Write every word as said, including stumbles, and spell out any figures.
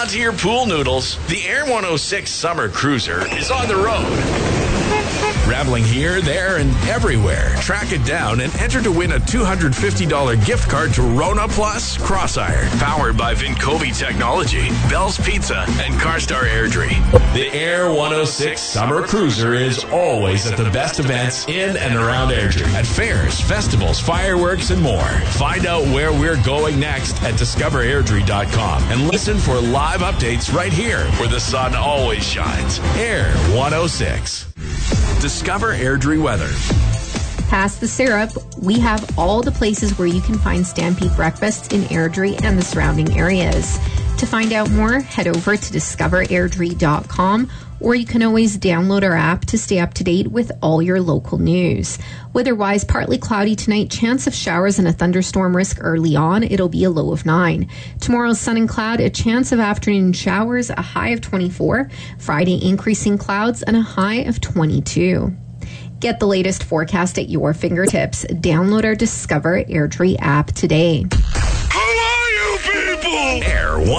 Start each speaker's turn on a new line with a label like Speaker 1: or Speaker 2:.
Speaker 1: on to your pool noodles. The Air one oh six Summer Cruiser is on the road. Rambling here, there, and everywhere. Track it down and enter to win a two hundred fifty dollars gift card to Rona Plus Crossiron. Powered by Vincovi Technology, Bell's Pizza, and CarStar Airdrie. The Air one oh six Summer Cruiser is always at the best events in and around Airdrie. At fairs, festivals, fireworks, and more. Find out where we're going next at discover airdrie dot com and listen for live updates right here where the sun always shines. Air one oh six. Discover Airdrie weather.
Speaker 2: Past the syrup, we have all the places where you can find Stampede breakfasts in Airdrie and the surrounding areas. To find out more, head over to discover airdrie dot com, or you can always download our app to stay up to date with all your local news. Weather-wise, partly cloudy tonight, chance of showers and a thunderstorm risk early on. It'll be a low of nine. Tomorrow's sun and cloud, a chance of afternoon showers, a high of twenty-four. Friday, increasing clouds and a high of twenty-two. Get the latest forecast at your fingertips. Download our Discover Airdrie app today.
Speaker 1: Who are you people? Air one.